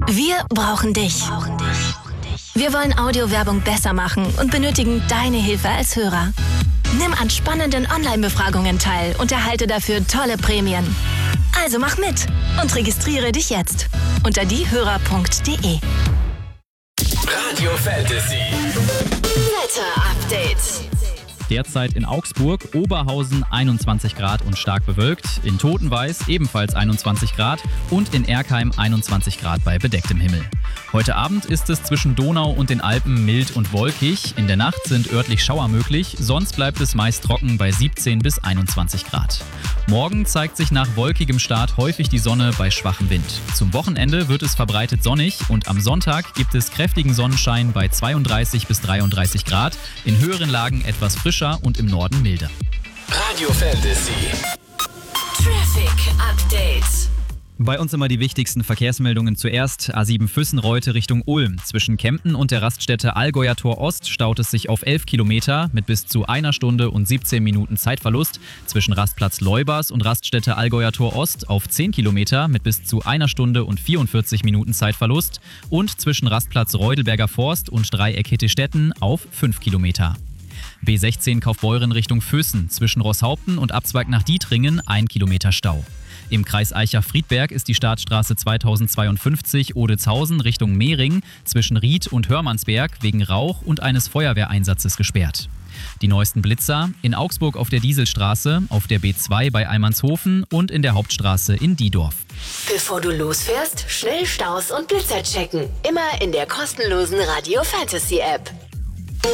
Wir brauchen dich. Wir wollen Audiowerbung besser machen und benötigen deine Hilfe als Hörer. Nimm an spannenden Online-Befragungen teil und erhalte dafür tolle Prämien. Also mach mit und registriere dich jetzt unter diehörer.de. Radio Fantasy. Wetter-Update. Derzeit in Augsburg, Oberhausen 21 Grad und stark bewölkt, in Totenweiß ebenfalls 21 Grad und in Erkheim 21 Grad bei bedecktem Himmel. Heute Abend ist es zwischen Donau und den Alpen mild und wolkig, in der Nacht sind örtlich Schauer möglich, sonst bleibt es meist trocken bei 17 bis 21 Grad. Morgen zeigt sich nach wolkigem Start häufig die Sonne bei schwachem Wind. Zum Wochenende wird es verbreitet sonnig und am Sonntag gibt es kräftigen Sonnenschein bei 32 bis 33 Grad, in höheren Lagen etwas frischer und im Norden milder. Radio Fantasy. Traffic Update. Bei uns immer die wichtigsten Verkehrsmeldungen zuerst. A7 Füssenreute Richtung Ulm. Zwischen Kempten und der Raststätte Allgäuer Tor Ost staut es sich auf 11 Kilometer mit bis zu 1 Stunde und 17 Minuten Zeitverlust. Zwischen Rastplatz Leubers und Raststätte Allgäuer Tor Ost auf 10 Kilometer mit bis zu 1 Stunde und 44 Minuten Zeitverlust. Und zwischen Rastplatz Reudelberger Forst und Dreieck Hettistetten auf 5 Kilometer. B16 Kaufbeuren Richtung Füssen. Zwischen Rosshaupten und Abzweig nach Dietringen 1 Kilometer Stau. Im Kreis Aicha-Friedberg ist die Startstraße 2052 Odetshausen Richtung Mehring zwischen Ried und Hörmannsberg wegen Rauch und eines Feuerwehreinsatzes gesperrt. Die neuesten Blitzer in Augsburg auf der Dieselstraße, auf der B2 bei Eimanshofen und in der Hauptstraße in Diedorf. Bevor du losfährst, schnell Staus und Blitzer checken. Immer in der kostenlosen Radio Fantasy App.